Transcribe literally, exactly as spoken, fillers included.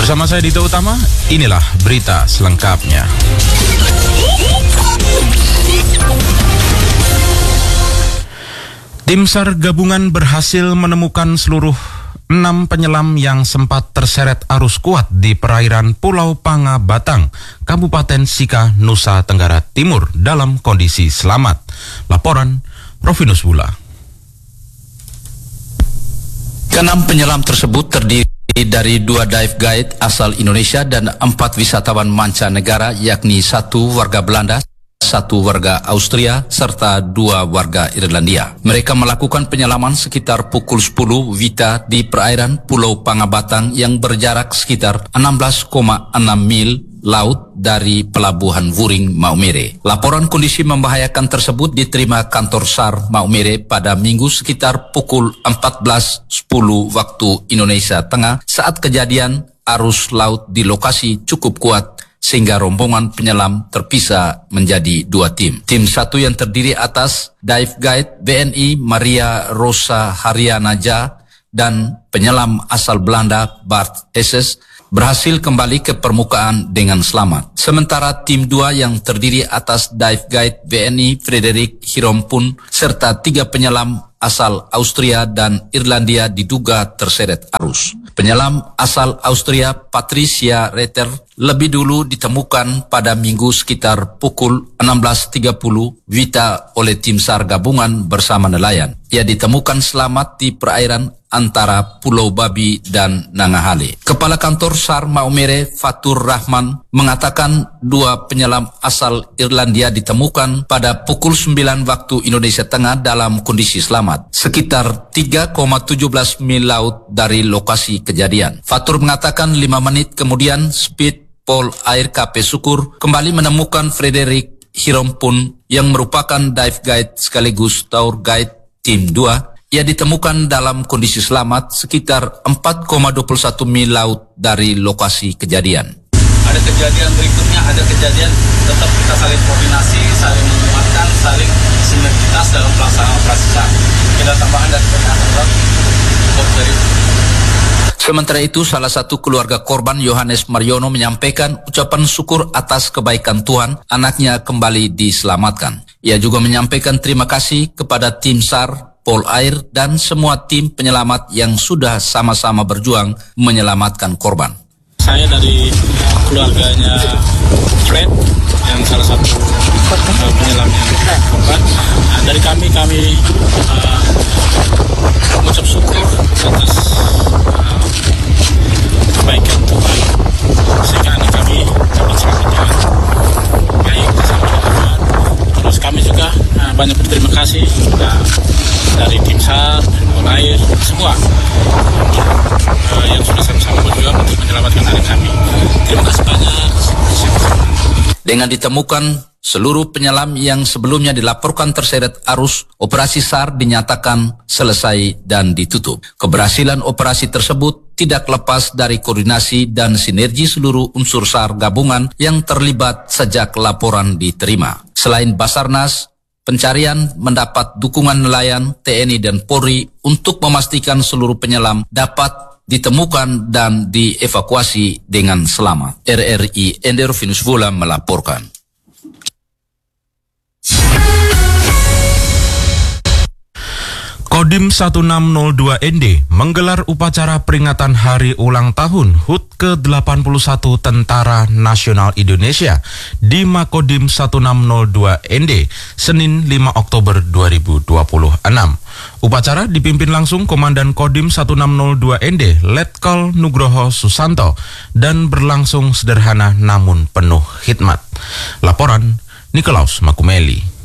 Bersama saya Dito Utama, inilah berita selengkapnya. Tim SAR gabungan berhasil menemukan seluruh enam penyelam yang sempat terseret arus kuat di perairan Pulau Pangabatang, Kabupaten Sika, Nusa Tenggara Timur dalam kondisi selamat. Laporan Rovinus Bula. Keenam penyelam tersebut terdiri dari dua dive guide asal Indonesia dan empat wisatawan mancanegara, yakni satu warga Belanda, satu warga Austria, serta dua warga Irlandia. Mereka melakukan penyelaman sekitar pukul sepuluh Wita di perairan Pulau Pangabatang yang berjarak sekitar enam belas koma enam mil laut dari Pelabuhan Wuring, Maumere. Laporan kondisi membahayakan tersebut diterima kantor SAR Maumere pada Minggu sekitar pukul empat belas sepuluh waktu Indonesia Tengah saat kejadian arus laut di lokasi cukup kuat sehingga rombongan penyelam terpisah menjadi dua tim. Tim satu yang terdiri atas dive guide B N I Maria Rosa Haryanaja dan penyelam asal Belanda Bart Esses berhasil kembali ke permukaan dengan selamat. Sementara tim dua yang terdiri atas dive guide B N I Frederik Hirompun serta tiga penyelam asal Austria dan Irlandia diduga terseret arus. Penyelam asal Austria Patricia Retter lebih dulu ditemukan pada Minggu sekitar pukul enam belas tiga puluh Wita oleh tim SAR gabungan bersama nelayan. Ia ditemukan selamat di perairan antara Pulau Babi dan Nangahale. Kepala Kantor SAR Maumere Fatur Rahman mengatakan dua penyelam asal Irlandia ditemukan pada pukul sembilan waktu Indonesia Tengah dalam kondisi selamat, sekitar tiga koma satu tujuh mil laut dari lokasi kejadian. Fatur mengatakan lima menit kemudian Speed Pol Air K P Sukur kembali menemukan Frederik Hirompun yang merupakan dive guide sekaligus tour guide tim dua. Ia ditemukan dalam kondisi selamat sekitar empat koma dua satu mil laut dari lokasi kejadian. Ada kejadian berikutnya, ada kejadian tetap kita saling koordinasi, saling menguatkan, saling sinergitas dalam pelaksanaan operasi SAR. Kita tambahan dari penyiaran dari. Sementara itu, salah satu keluarga korban Yohanes Mariono menyampaikan ucapan syukur atas kebaikan Tuhan, anaknya kembali diselamatkan. Ia juga menyampaikan terima kasih kepada tim SAR, Pol Air, dan semua tim penyelamat yang sudah sama-sama berjuang menyelamatkan korban. Saya dari keluarganya Fred, yang salah satu uh, penyelam yang korban. Nah, dari kami, kami uh, mengucap syukur atas uh, kebaikan Tuhan, sehingga anak kami dapat selamat dengan baik bersama Tuhan. Terus kami juga uh, banyak berterima kasih kepada dari tim SAR, Pol Air, semua uh, yang sudah sama-sama berjuang untuk menyelamatkan anak kami. Terima kasih banyak. Dengan ditemukan seluruh penyelam yang sebelumnya dilaporkan terseret arus, operasi SAR dinyatakan selesai dan ditutup. Keberhasilan operasi tersebut tidak lepas dari koordinasi dan sinergi seluruh unsur SAR gabungan yang terlibat sejak laporan diterima. Selain Basarnas, pencarian mendapat dukungan nelayan, T N I dan Polri untuk memastikan seluruh penyelam dapat ditemukan dan dievakuasi dengan selamat. R R I Ender Rovinus Bula melaporkan. Kodim seribu enam ratus dua N D menggelar upacara peringatan hari ulang tahun H U T ke delapan puluh satu Tentara Nasional Indonesia di Makodim seribu enam ratus dua N D Senin lima Oktober dua ribu dua puluh enam. Upacara dipimpin langsung Komandan Kodim seribu enam ratus dua N D Letkol Nugroho Susanto dan berlangsung sederhana namun penuh hikmat. Laporan Nikolaus Makumeli.